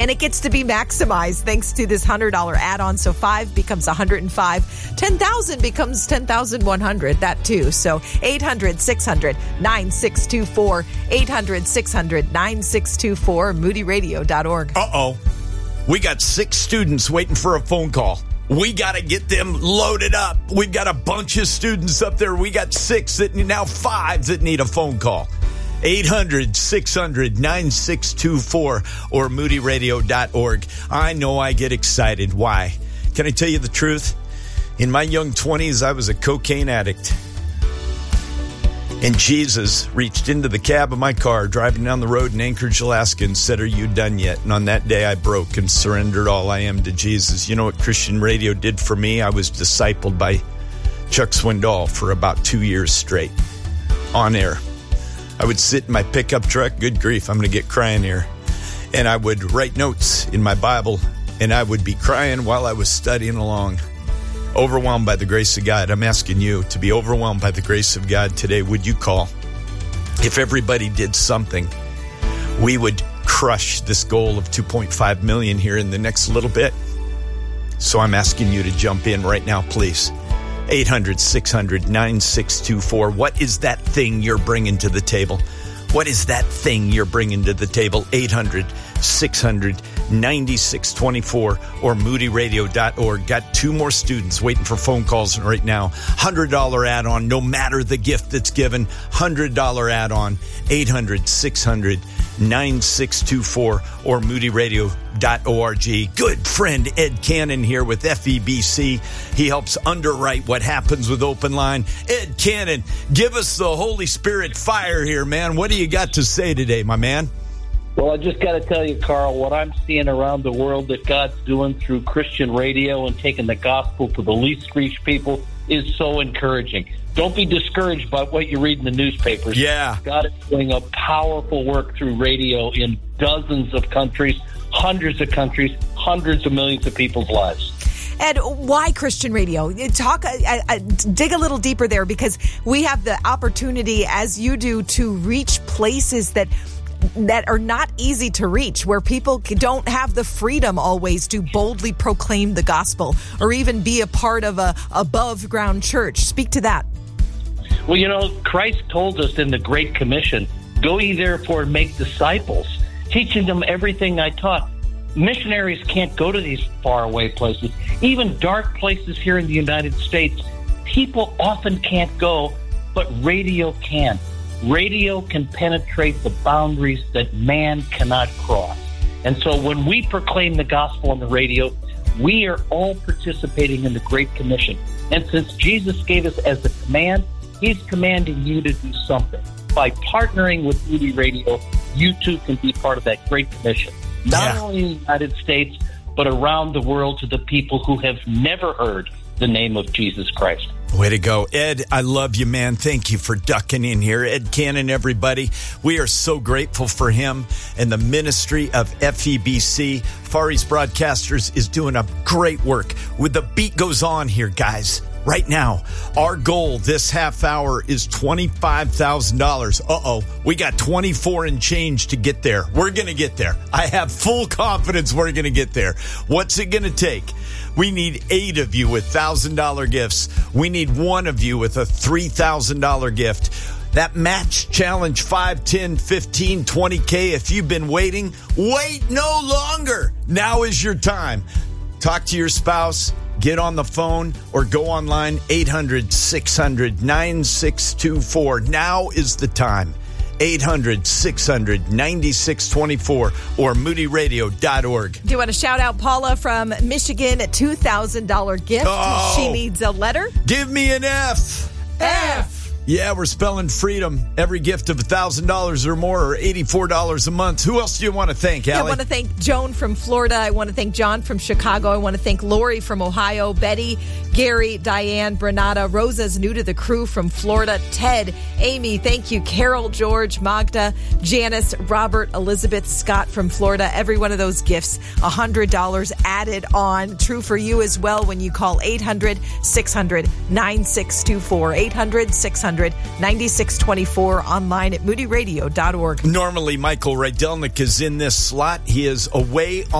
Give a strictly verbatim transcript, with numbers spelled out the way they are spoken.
and it gets to be maximized thanks to this one hundred dollars add-on. So five becomes one hundred five. ten thousand becomes ten thousand one hundred, that too. So eight hundred, six hundred, nine six two four, eight hundred, six hundred, nine six two four, moody radio dot org. Uh-oh. We got six students waiting for a phone call. We got to get them loaded up. We've got a bunch of students up there. We got six, that now five that need a phone call. eight hundred, six hundred, nine six two four or moody radio dot org. I know I get excited. Why? Can I tell you the truth? In my young twenties, I was a cocaine addict. And Jesus reached into the cab of my car driving down the road in Anchorage, Alaska and said, "Are you done yet?" And on that day, I broke and surrendered all I am to Jesus. You know what Christian radio did for me? I was discipled by Chuck Swindoll for about two years straight on air. I would sit in my pickup truck. Good grief, I'm going to get crying here. And I would write notes in my Bible, and I would be crying while I was studying along. Overwhelmed by the grace of God. I'm asking you to be overwhelmed by the grace of God today. Would you call? If everybody did something, we would crush this goal of two point five million here in the next little bit. So I'm asking you to jump in right now, please. eight hundred, six hundred, nine six two four. What is that thing you're bringing to the table? What is that thing you're bringing to the table? eight hundred, six hundred, nine six two four or moody radio dot org. Got two more students waiting for phone calls right now. one hundred dollars add-on, no matter the gift that's given. one hundred dollars add-on, eight hundred, six hundred, nine six two four or moody radio dot org. Good friend Ed Cannon here with F E B C. He helps underwrite what happens with Open Line. Ed Cannon, give us the Holy Spirit fire here, man. What do you got to say today, my man? Well, I just got to tell you, Carl, what I'm seeing around the world that God's doing through Christian radio and taking the gospel to the least reached people is so encouraging. Don't be discouraged by what you read in the newspapers. Yeah. God is doing a powerful work through radio in dozens of countries, hundreds of countries, hundreds of millions of people's lives. Ed, why Christian radio? Talk, uh, uh, dig a little deeper there, because we have the opportunity, as you do, to reach places that that are not easy to reach, where people don't have the freedom always to boldly proclaim the gospel or even be a part of a above ground church. Speak to that. Well, you know, Christ told us in the Great Commission, "Go ye therefore and make disciples, teaching them everything I taught." Missionaries can't go to these faraway places, even dark places here in the United States. People often can't go, but radio can. Radio can penetrate the boundaries that man cannot cross. And so when we proclaim the gospel on the radio, we are all participating in the Great Commission. And since Jesus gave us as a command, he's commanding you to do something. By partnering with Moody Radio, you too can be part of that Great Commission. Not Yeah. only in the United States, but around the world to the people who have never heard the name of Jesus Christ. Way to go. Ed, I love you, man. Thank you for ducking in here. Ed Cannon, everybody. We are so grateful for him and the ministry of F E B C. Far East Broadcasters is doing a great work. With the beat goes on here, guys. Right now, our goal this half hour is twenty-five thousand dollars. Uh-oh, we got twenty-four and change to get there. We're going to get there. I have full confidence we're going to get there. What's it going to take? We need eight of you with one thousand dollars gifts. We need one of you with a three thousand dollars gift. That match challenge, five, ten, fifteen, twenty K. If you've been waiting, wait no longer. Now is your time. Talk to your spouse. Get on the phone or go online, eight hundred, six hundred, nine six two four. Now is the time. eight hundred, six hundred, nine six two four or moody radio dot org. Do you want to shout out Paula from Michigan, a two thousand dollars gift? Oh. She needs a letter. Give me an F. F. Yeah, we're spelling freedom. Every gift of one thousand dollars or more, or eighty-four dollars a month. Who else do you want to thank, Allie? I want to thank Joan from Florida. I want to thank John from Chicago. I want to thank Lori from Ohio, Betty, Gary, Diane, Bernada, Rosa's new to the crew from Florida, Ted, Amy, thank you, Carol, George, Magda, Janice, Robert, Elizabeth, Scott from Florida. Every one of those gifts, one hundred dollars added on. True for you as well when you call eight hundred, six hundred, nine six two four, eight hundred, six hundred, nine six two four, online at moody radio dot org. Normally, Michael Rydelnik is in this slot. He is away on